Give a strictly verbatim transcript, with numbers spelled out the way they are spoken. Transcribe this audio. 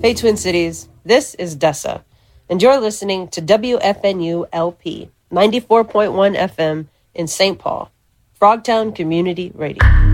Hey, Twin Cities, this is Dessa, and you're listening to W F N U L P ninety-four point one F M in Saint Paul, Frogtown Community Radio.